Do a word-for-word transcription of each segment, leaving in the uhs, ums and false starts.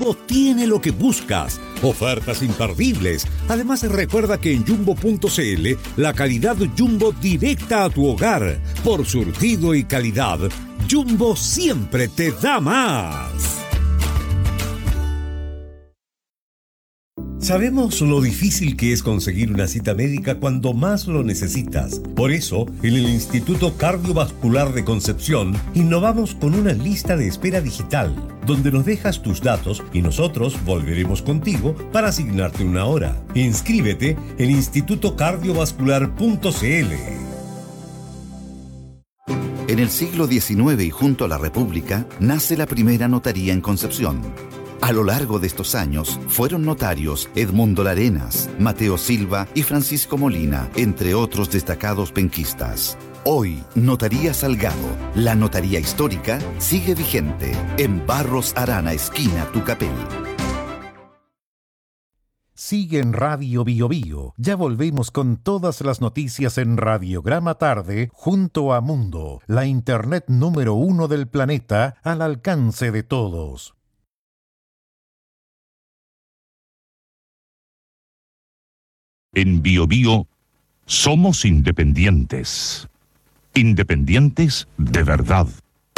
Jumbo tiene lo que buscas. Ofertas imperdibles. Además, recuerda que en jumbo punto cl la calidad Jumbo directa a tu hogar. Por surtido y calidad, Jumbo siempre te da más. Sabemos lo difícil que es conseguir una cita médica cuando más lo necesitas. Por eso, en el Instituto Cardiovascular de Concepción, innovamos con una lista de espera digital, donde nos dejas tus datos y nosotros volveremos contigo para asignarte una hora. Inscríbete en instituto cardiovascular punto cl. En el siglo diecinueve y junto a la República, nace la primera notaría en Concepción. A lo largo de estos años, fueron notarios Edmundo Larenas, Mateo Silva y Francisco Molina, entre otros destacados penquistas. Hoy, Notaría Salgado, la notaría histórica, sigue vigente en Barros Arana, esquina Tucapel. Sigue en Radio Bio Bio. Ya volvemos con todas las noticias en Radiograma Tarde, junto a Mundo, la internet número uno del planeta, al alcance de todos. En Bio Bio somos independientes. Independientes de verdad.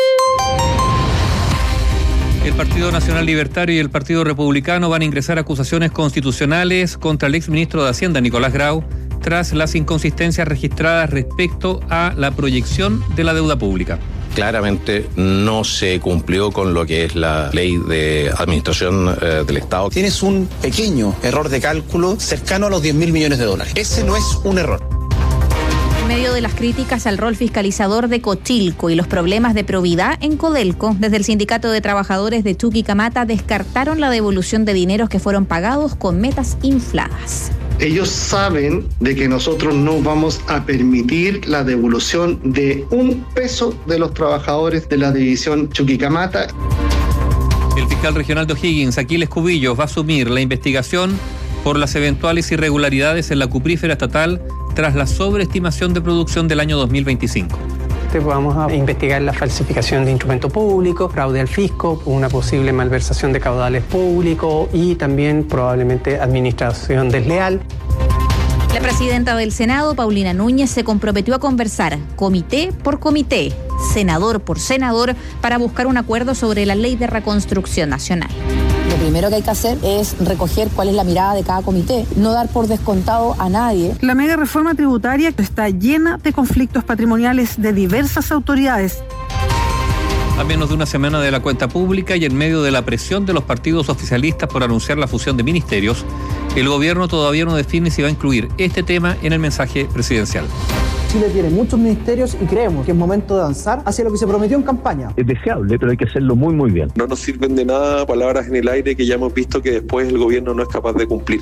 El Partido Nacional Libertario y el Partido Republicano van a ingresar acusaciones constitucionales contra el exministro de Hacienda, Nicolás Grau, tras las inconsistencias registradas respecto a la proyección de la deuda pública. Claramente no se cumplió con lo que es la ley de administración eh, del Estado. Tienes un pequeño error de cálculo cercano a los diez mil millones de dólares. Ese no es un error. En medio de las críticas al rol fiscalizador de Cochilco y los problemas de probidad en Codelco, desde el Sindicato de Trabajadores de Chuquicamata descartaron la devolución de dineros que fueron pagados con metas infladas. Ellos saben de que nosotros no vamos a permitir la devolución de un peso de los trabajadores de la división Chuquicamata. El fiscal regional de O'Higgins, Aquiles Cubillos, va a asumir la investigación por las eventuales irregularidades en la cuprífera estatal tras la sobreestimación de producción del año dos mil veinticinco. Vamos a investigar la falsificación de instrumento público, fraude al fisco, una posible malversación de caudales públicos y también probablemente administración desleal. La presidenta del Senado, Paulina Núñez, se comprometió a conversar comité por comité, senador por senador, para buscar un acuerdo sobre la ley de reconstrucción nacional. Lo primero que hay que hacer es recoger cuál es la mirada de cada comité, no dar por descontado a nadie. La mega reforma tributaria está llena de conflictos patrimoniales de diversas autoridades. A menos de una semana de la cuenta pública y en medio de la presión de los partidos oficialistas por anunciar la fusión de ministerios, el gobierno todavía no define si va a incluir este tema en el mensaje presidencial. Chile tiene muchos ministerios y creemos que es momento de avanzar hacia lo que se prometió en campaña. Es deseable, pero hay que hacerlo muy, muy bien. No nos sirven de nada palabras en el aire que ya hemos visto que después el gobierno no es capaz de cumplir.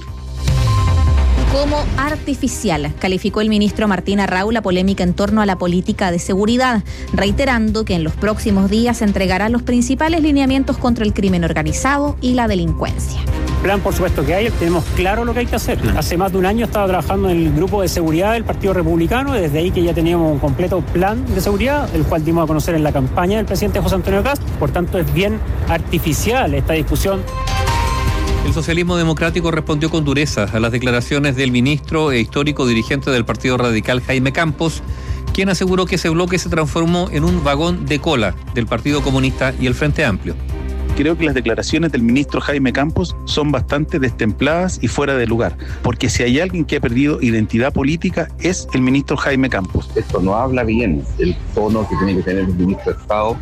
Como artificial, calificó el ministro Martín Arrau la polémica en torno a la política de seguridad, reiterando que en los próximos días entregará los principales lineamientos contra el crimen organizado y la delincuencia. Plan, por supuesto que hay, tenemos claro lo que hay que hacer. Hace más de un año estaba trabajando en el grupo de seguridad del Partido Republicano, desde ahí que ya teníamos un completo plan de seguridad, el cual dimos a conocer en la campaña del presidente José Antonio Kast. Por tanto, es bien artificial esta discusión. El socialismo democrático respondió con dureza a las declaraciones del ministro e histórico dirigente del Partido Radical, Jaime Campos, quien aseguró que ese bloque se transformó en un vagón de cola del Partido Comunista y el Frente Amplio. Creo que las declaraciones del ministro Jaime Campos son bastante destempladas y fuera de lugar, porque si hay alguien que ha perdido identidad política es el ministro Jaime Campos. Esto no habla bien del tono que tiene que tener el ministro de Estado.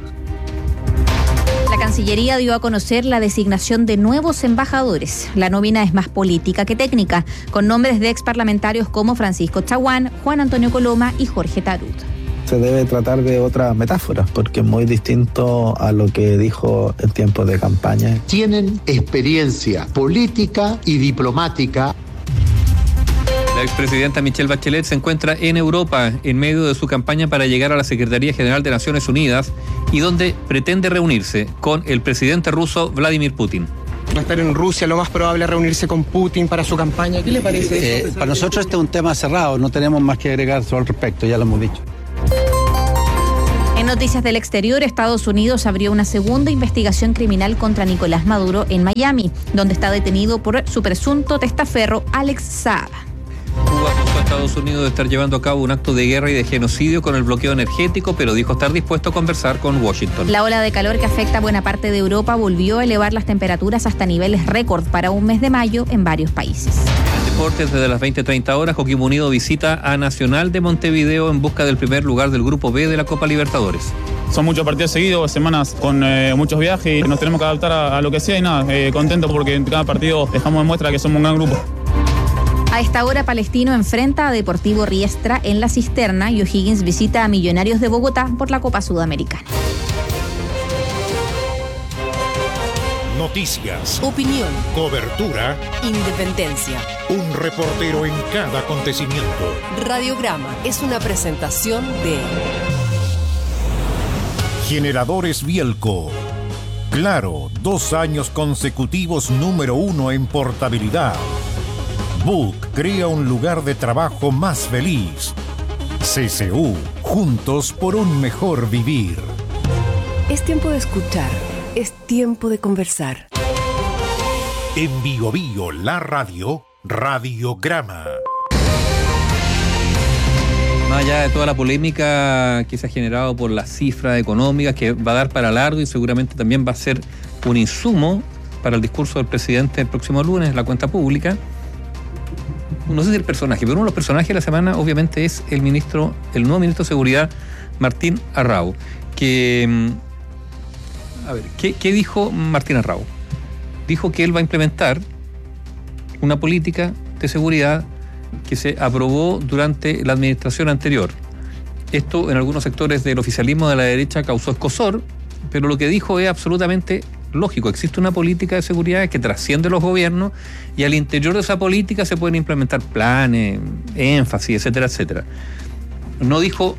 La Cancillería dio a conocer la designación de nuevos embajadores. La nómina es más política que técnica, con nombres de exparlamentarios como Francisco Chaguán, Juan Antonio Coloma y Jorge Tarut. Se debe tratar de otras metáforas, porque es muy distinto a lo que dijo en tiempos de campaña. Tienen experiencia política y diplomática. La expresidenta Michelle Bachelet se encuentra en Europa en medio de su campaña para llegar a la Secretaría General de Naciones Unidas y donde pretende reunirse con el presidente ruso Vladimir Putin. Va a estar en Rusia, lo más probable es reunirse con Putin para su campaña. ¿Qué le parece? Eh, para nosotros este es un tema cerrado, no tenemos más que agregar sobre el respecto, ya lo hemos dicho. En noticias del exterior, Estados Unidos abrió una segunda investigación criminal contra Nicolás Maduro en Miami, donde está detenido por su presunto testaferro Alex Saab. Cuba acusó a Estados Unidos de estar llevando a cabo un acto de guerra y de genocidio con el bloqueo energético, pero dijo estar dispuesto a conversar con Washington. La ola de calor que afecta a buena parte de Europa volvió a elevar las temperaturas hasta niveles récord para un mes de mayo en varios países. En deportes, desde las veinte treinta horas, Coquimbo Unido visita a Nacional de Montevideo en busca del primer lugar del Grupo B de la Copa Libertadores. Son muchos partidos seguidos, semanas con eh, muchos viajes y nos tenemos que adaptar a, a lo que sea y nada, eh, contento porque en cada partido dejamos de muestra que somos un gran grupo. A esta hora, Palestino enfrenta a Deportivo Riestra en La Cisterna y O'Higgins visita a Millonarios de Bogotá por la Copa Sudamericana. Noticias, opinión, cobertura, independencia. Un reportero en cada acontecimiento. Radiograma es una presentación de Generadores Bielco. Claro, dos años consecutivos número uno en portabilidad. Book crea un lugar de trabajo más feliz. C C U, juntos por un mejor vivir. Es tiempo de escuchar, es tiempo de conversar. En Bio Bio, la radio, Radiograma. Más allá de toda la polémica que se ha generado por las cifras económicas, que va a dar para largo y seguramente también va a ser un insumo para el discurso del presidente el próximo lunes, la cuenta pública. No sé si el personaje, pero uno de los personajes de la semana obviamente es el ministro, el nuevo ministro de Seguridad, Martín Arrau, que, a ver, ¿qué, qué dijo Martín Arrau? Dijo que él va a implementar una política de seguridad que se aprobó durante la administración anterior. Esto en algunos sectores del oficialismo de la derecha causó escozor, pero lo que dijo es absolutamente lógico. Existe una política de seguridad que trasciende los gobiernos y al interior de esa política se pueden implementar planes, énfasis, etcétera, etcétera. No dijo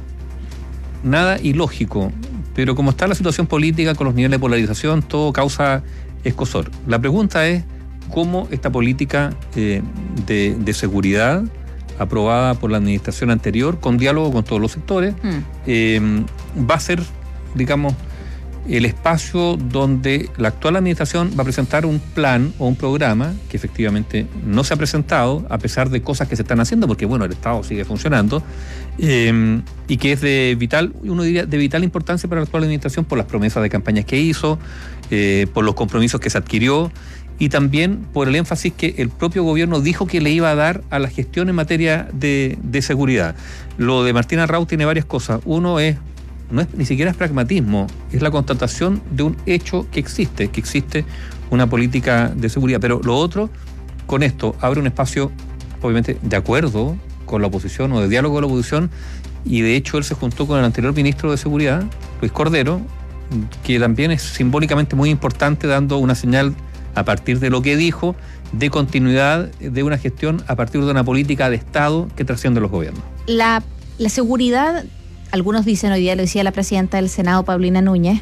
nada ilógico, pero como está la situación política con los niveles de polarización, todo causa escozor. La pregunta es cómo esta política eh, de, de seguridad aprobada por la administración anterior, con diálogo con todos los sectores, mm. eh, va a ser, digamos, el espacio donde la actual administración va a presentar un plan o un programa que efectivamente no se ha presentado, a pesar de cosas que se están haciendo, porque bueno, el Estado sigue funcionando, eh, y que es de vital, uno diría, de vital importancia para la actual administración por las promesas de campañas que hizo, eh, por los compromisos que se adquirió, y también por el énfasis que el propio gobierno dijo que le iba a dar a la gestión en materia de, de seguridad. Lo de Martín Arrau tiene varias cosas. Uno es, no es ni siquiera es pragmatismo, es la constatación de un hecho que existe, que existe una política de seguridad. Pero lo otro, con esto, abre un espacio, obviamente, de acuerdo con la oposición o de diálogo con la oposición, y de hecho él se juntó con el anterior ministro de Seguridad, Luis Cordero, que también es simbólicamente muy importante, dando una señal a partir de lo que dijo, de continuidad de una gestión a partir de una política de Estado que trasciende los gobiernos. La, la seguridad, algunos dicen, hoy día lo decía la presidenta del Senado, Paulina Núñez,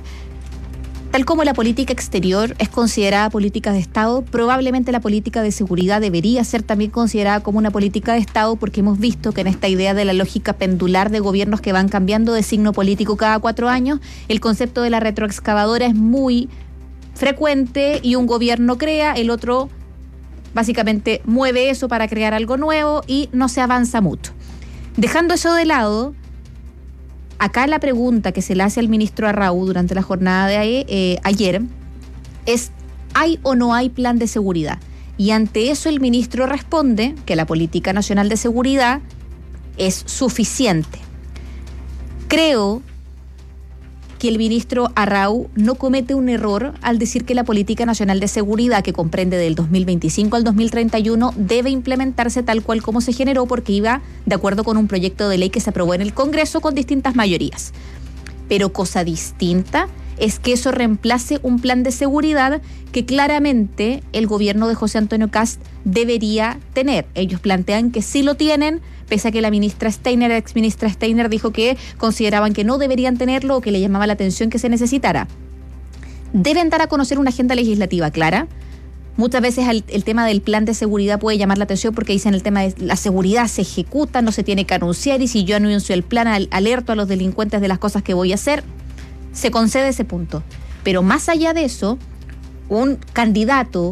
tal como la política exterior es considerada política de Estado, probablemente la política de seguridad debería ser también considerada como una política de Estado, porque hemos visto que en esta idea de la lógica pendular de gobiernos que van cambiando de signo político cada cuatro años, el concepto de la retroexcavadora es muy frecuente y un gobierno crea, el otro básicamente mueve eso para crear algo nuevo y no se avanza mucho. Dejando eso de lado, acá la pregunta que se le hace al ministro Arrau durante la jornada de eh, ayer es: ¿hay o no hay plan de seguridad? Y ante eso el ministro responde que la Política Nacional de Seguridad es suficiente. Creo que el ministro Arrau no comete un error al decir que la Política Nacional de Seguridad, que comprende del dos mil veinticinco al dos mil treinta y uno, debe implementarse tal cual como se generó, porque iba de acuerdo con un proyecto de ley que se aprobó en el Congreso con distintas mayorías. Pero cosa distinta es que eso reemplace un plan de seguridad que claramente el gobierno de José Antonio Kast debería tener. Ellos plantean que sí lo tienen, pese a que la ministra Steiner, ex ministra Steiner, dijo que consideraban que no deberían tenerlo o que le llamaba la atención que se necesitara. Deben dar a conocer una agenda legislativa clara, Muchas veces el, el tema del plan de seguridad puede llamar la atención porque dicen el tema de la seguridad se ejecuta, no se tiene que anunciar, y si yo anuncio el plan, al, alerto a los delincuentes de las cosas que voy a hacer. Se concede ese punto. Pero más allá de eso, un candidato